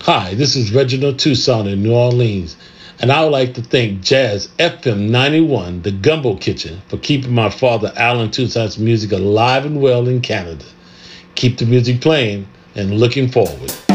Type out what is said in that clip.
Hi, this is Reginald Tucson in New Orleans, and I would like to thank Jazz FM 91, the Gumbo Kitchen, for keeping my father Alan Tucson's music alive and well in Canada. Keep the music playing and looking forward.